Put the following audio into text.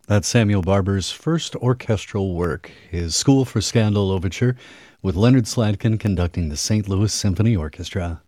That's Samuel Barber's first orchestral work, his School for Scandal overture, with Leonard Slatkin conducting the St. Louis Symphony Orchestra.